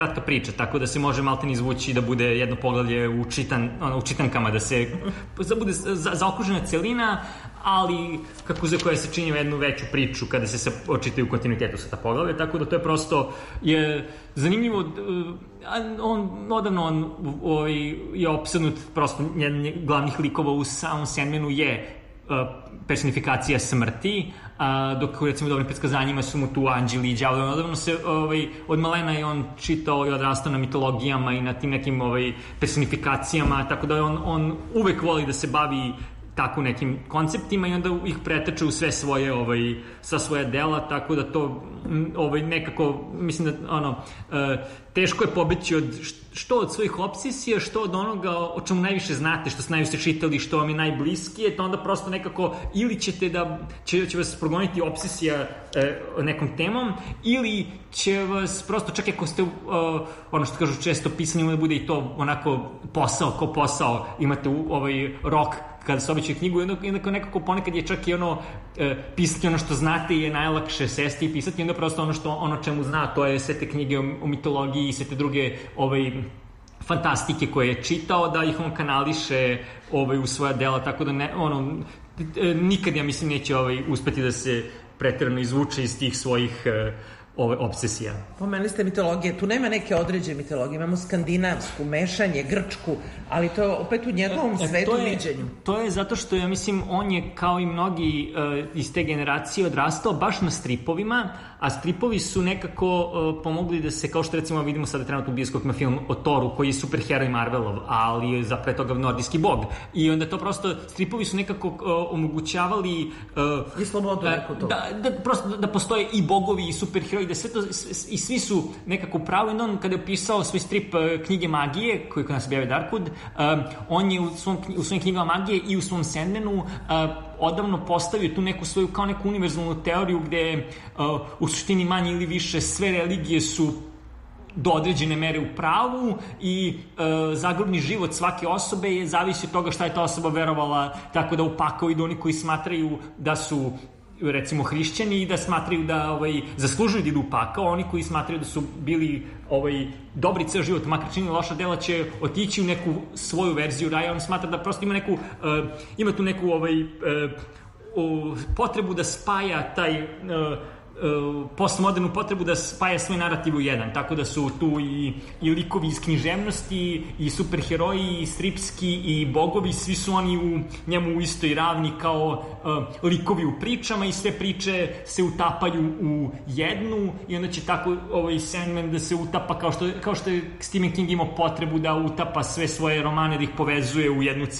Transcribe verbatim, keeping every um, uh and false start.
kratka priča, tako da se može maltene izvući da bude jedno poglavlje u, čitan, ono, u čitankama, da se da bude za, zaokružena celina, ali kako za koje se čini jednu veću priču kada se se očitaju u kontinuitetu sa ta poglavlja, tako da to je prosto je zanimljivo. On odavno on, ovaj, je opsednut, prosto jedan glavnih likova u samom Sandmanu je personifikacija smrti, a, dok recimo u dobrim predskazanjima su mu tu anđeli i đavoli. Odavno se, ovaj, od malena je on čitao i odrastao na mitologijama i na tim nekim ovaj, personifikacijama, tako da on, on uvek voli da se bavi tako nekim konceptima i onda ih pretače u sve svoje, ovaj, sa svoje dela, tako da to ovaj, nekako, mislim da, ono, e, teško je pobeći od, što od svojih obsesija, što od onoga o čemu najviše znate, što ste najviše čitali, što vam je najbliskije, to onda prosto nekako, ili ćete da, će, će vas progoniti obsesija e, nekom temom, ili će vas prosto, čak ako ste, uh, ono što kažu često, pisanje da bude i to onako posao, ko posao, imate u, ovaj rok kada se običaju knjigu, jednako nekako ponekad je čak i ono, e, pisati ono što znate je najlakše sesti i pisati, onda prosto ono što ono čemu zna, to je sve te knjige o, o mitologiji i sve te druge ovaj, fantastike koje je čitao, da ih on kanališe ovaj, u svoja dela, tako da ne, ono, nikad, ja mislim, neće ovaj, uspeti da se preterano izvuče iz tih svojih e, ove obsesija. Pomenuli ste mitologije, tu nema neke određene mitologije, imamo skandinavsku, mešanje, grčku, ali to je opet u njegovom e, svetu je, viđenju. To je zato što, ja mislim, on je kao i mnogi uh, iz te generacije odrastao baš na stripovima, a stripovi su nekako uh, pomogli da se, kao što recimo vidimo sada trenutno u bioskopima film o Thoru, koji je superheroj Marvelov, ali je zapre toga nordijski bog. I onda to prosto, stripovi su nekako uh, omogućavali uh, i slobodu neko to. Da, da, prosto da postoje i bogovi i superheroji, da sve to, i svi su nekako pravo. I on kada je pisao svoj strip uh, knjige magije, koji kod nas objavio Darkwood, uh, on je u, svom, u svojim knjigama magije i u svom Sandmanu uh, odavno postavio tu neku svoju, kao neku univerzalnu teoriju gde uh, u suštini manje ili više sve religije su do određene mere u pravu i e, zagrobni život svake osobe je zavisi od toga šta je ta osoba verovala, tako da upakao i da oni koji smatraju da su recimo hrišćani i da smatraju da ovaj, zaslužuju da idu u pakao, oni koji smatraju da su bili ovaj, dobri ceo život, makar činili loša dela, će otići u neku svoju verziju raja. On smatra da prosto ima neku, uh, ima tu neku ovaj, uh, uh, potrebu da spaja taj uh, postmodernu potrebu da spaja svoj narativ u jedan, tako da su tu i, i likovi iz književnosti i superheroji i stripski i bogovi, svi su oni u njemu u istoj ravni kao uh, likovi u pričama i sve priče se utapaju u jednu i onda će tako ovaj Sandman da se utapa kao što, kao što je Stephen King imao potrebu da utapa sve svoje romane, da ih povezuje u jednu